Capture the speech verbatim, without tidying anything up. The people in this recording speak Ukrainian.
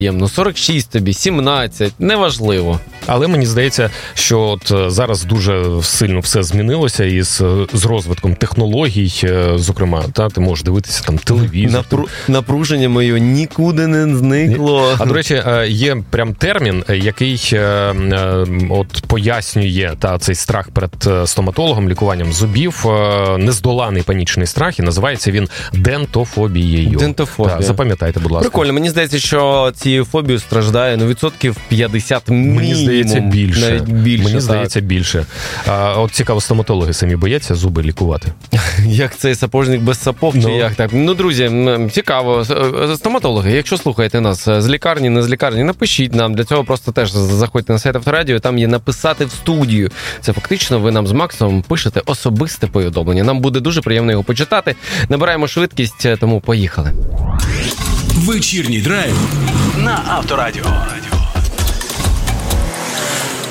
приємно, сорок шість тобі, сімнадцять, неважливо. Але мені здається, що от зараз дуже сильно все змінилося із з розвитком технологій, зокрема, та ти можеш дивитися там телевізор. Напру... Напруження моє нікуди не зникло. А, до речі, є прям термін, який от пояснює та цей страх перед стоматологом, лікуванням зубів, нездоланий панічний страх, і називається він дентофобією. Дентофобія. Так, запам'ятайте, будь ласка. Прикольно, мені здається, що цією фобією страждає, ну, відсотків п'ятдесят мінімум. Мені здається, більше. Навіть більше. Мені так. здається, більше. А, от цікаво, стоматологи самі бояться зуби лікувати? Як цей сапожник без сапог, ну. чи як так? Ну, друзі, цікаво. Стоматологи, якщо слухаєте нас з лікарні, не з лікарні, напишіть нам. Для цього просто теж заходьте на сайт Авторадіо, там є написати в студію. Це фактично ви нам з Максом пишете особисте повідомлення. Нам буде дуже приємно його почитати. Набираємо швидкість, тому поїхали. Вечірній драйв на Авторадіо.